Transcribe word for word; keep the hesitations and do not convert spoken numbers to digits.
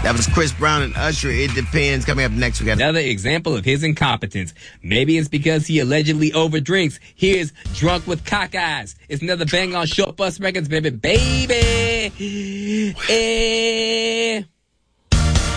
That was Chris Brown and Usher. It depends. Coming up next, we got another example of his incompetence. Maybe it's because he allegedly overdrinks. Here's Drunk with Cock Eyes. It's another bang on Short Bus Records, baby. Baby. Eh.